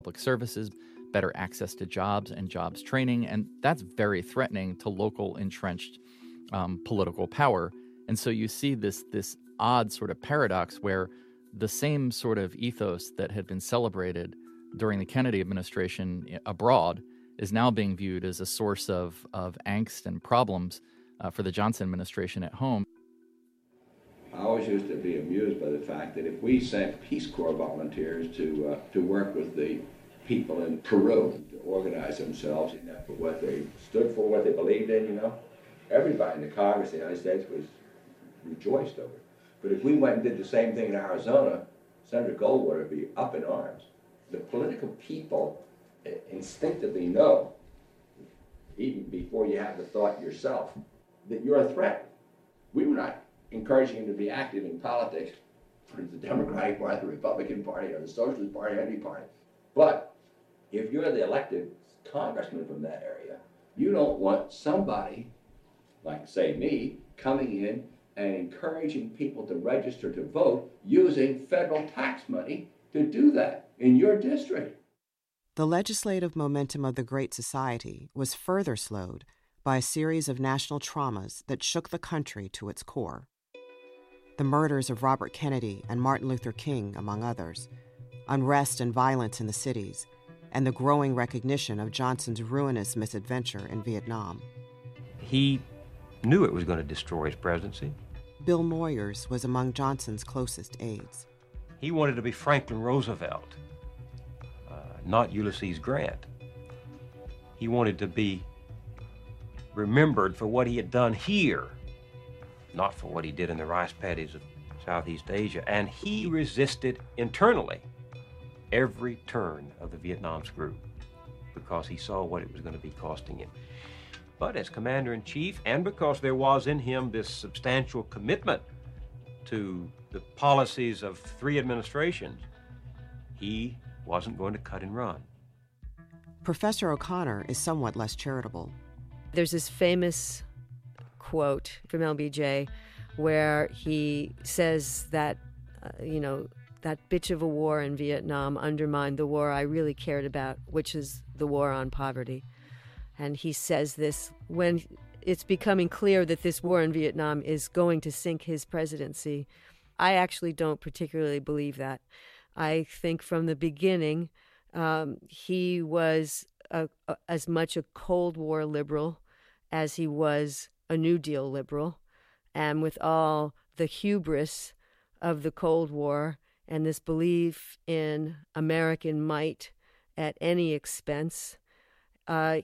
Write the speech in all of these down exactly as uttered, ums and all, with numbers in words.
public services, better access to jobs and jobs training, and that's very threatening to local entrenched um, political power. And so you see this this odd sort of paradox where the same sort of ethos that had been celebrated during the Kennedy administration abroad is now being viewed as a source of, of angst and problems uh, for the Johnson administration at home. I always used to be amused by the fact that if we sent Peace Corps volunteers to uh, to work with the people in Peru to organize themselves for what they stood for, what they believed in, you know, everybody in the Congress of the United States was rejoiced over it. But if we went and did the same thing in Arizona, Senator Goldwater would be up in arms. The political people instinctively know, even before you have the thought yourself, that you're a threat. We were not encouraging him to be active in politics for the Democratic Party, the Republican Party, or the Socialist Party, or any party. But if you're the elected congressman from that area, you don't want somebody, like, say, me, coming in and encouraging people to register to vote using federal tax money to do that in your district. The legislative momentum of the Great Society was further slowed by a series of national traumas that shook the country to its core. The murders of Robert Kennedy and Martin Luther King, among others, unrest and violence in the cities, and the growing recognition of Johnson's ruinous misadventure in Vietnam. He knew it was going to destroy his presidency. Bill Moyers was among Johnson's closest aides. He wanted to be Franklin Roosevelt, uh, not Ulysses Grant. He wanted to be remembered for what he had done here, not for what he did in the rice paddies of Southeast Asia. And he resisted internally every turn of the Vietnam screw because he saw what it was going to be costing him. But as commander-in-chief, and because there was in him this substantial commitment to the policies of three administrations, he wasn't going to cut and run. Professor O'Connor is somewhat less charitable. There's this famous quote from L B J where he says that, uh, you know, that bitch of a war in Vietnam undermined the war I really cared about, which is the war on poverty. And he says this when it's becoming clear that this war in Vietnam is going to sink his presidency. I actually don't particularly believe that. I think from the beginning, um, he was a, a, as much a Cold War liberal as he was a New Deal liberal. And with all the hubris of the Cold War and this belief in American might at any expense, uh,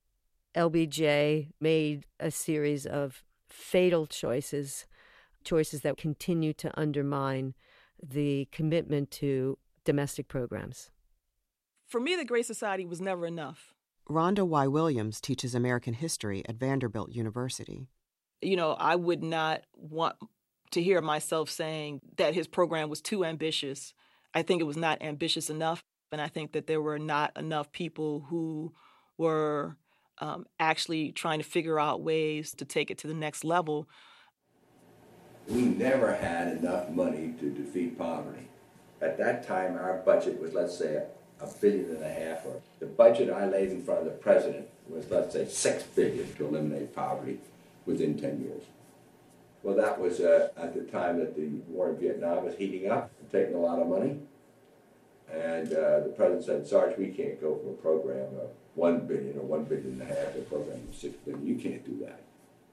L B J made a series of fatal choices, choices that continue to undermine the commitment to domestic programs. For me, the Great Society was never enough. Rhonda Y. Williams teaches American history at Vanderbilt University. You know, I would not want to hear myself saying that his program was too ambitious. I think it was not ambitious enough, and I think that there were not enough people who were Um, actually trying to figure out ways to take it to the next level. We never had enough money to defeat poverty. At that time, our budget was, let's say, a, a billion and a half. Or the budget I laid in front of the president was, let's say, six billion to eliminate poverty within ten years. Well, that was uh, at the time that the war in Vietnam was heating up, taking a lot of money. And uh, the president said, Sarge, we can't go from a program of one billion or one billion and a half to a program of six billion. You can't do that.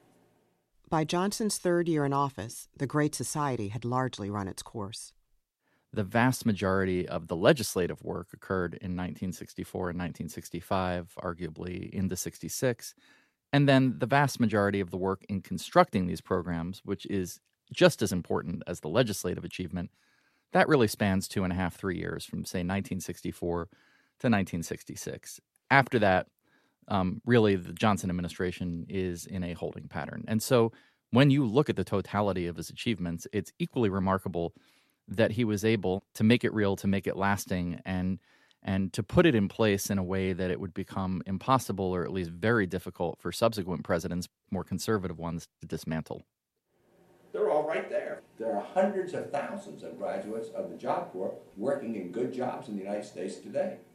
By Johnson's third year in office, the Great Society had largely run its course. The vast majority of the legislative work occurred in nineteen sixty-four and nineteen sixty-five, arguably into sixty-six. And then the vast majority of the work in constructing these programs, which is just as important as the legislative achievement, that really spans two and a half, three years from, say, nineteen sixty-four to nineteen sixty-six. After that, um, really, the Johnson administration is in a holding pattern. And so when you look at the totality of his achievements, it's equally remarkable that he was able to make it real, to make it lasting, and and to put it in place in a way that it would become impossible or at least very difficult for subsequent presidents, more conservative ones, to dismantle. They're all right there. There are hundreds of thousands of graduates of the Job Corps working in good jobs in the United States today.